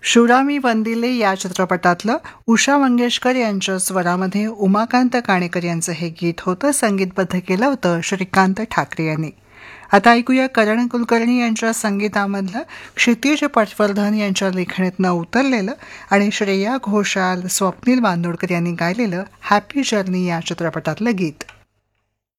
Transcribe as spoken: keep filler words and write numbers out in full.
शुरा मी वंदिले या चित्रपटातलं उषा मंगेशकर यांच्या स्वरामध्ये उमाकांत काणेकर यांचं हे गीत होतं. संगीतबद्ध केलं होतं श्रीकांत ठाकरे यांनी. आता ऐकूया करण कुलकर्णी यांच्या संगीतामधलं क्षितिज पटवर्धन यांच्या लेखणीतनं उतरलेलं आणि श्रेया घोषाल, स्वप्नील बांदोडकर यांनी गायलेलं हॅपी जर्नी या चित्रपटातलं गीत.